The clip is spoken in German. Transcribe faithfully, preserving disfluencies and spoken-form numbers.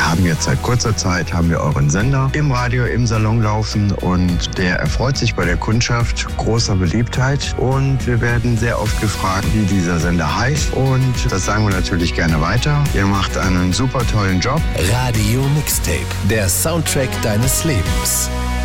Wir haben jetzt seit kurzer Zeit haben wir euren Sender im Radio, im Salon laufen und der erfreut sich bei der Kundschaft großer Beliebtheit und wir werden sehr oft gefragt, wie dieser Sender heißt und das sagen wir natürlich gerne weiter. Ihr macht einen super tollen Job. Radio Mixtape, der Soundtrack deines Lebens.